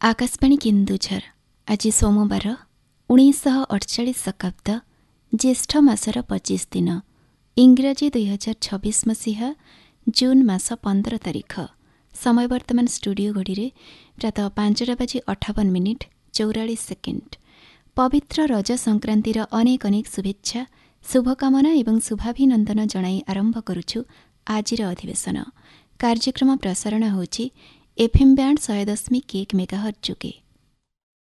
आकाशवाणी केन्दुझर आज सोमवार 1948 शताब्द ज्येष्ठ मासर 25 दिन इंग्राजी 2026 मसीहा जून मास 15 तारिख। समय वर्तमान स्टूडियो घड़ी प्रातः 5:58 44 सेकेंड। पवित्र रज संक्रांतिर अनेक अनेक शुभेच्छा शुभकामना एवं शुभाभिनंदन जणाई आरंभ करुछु आजिर अधिवेशन। कार्यक्रम प्रसारण होछि एफएम बैंड 100.1 मेगाहर्ट्ज जोगे।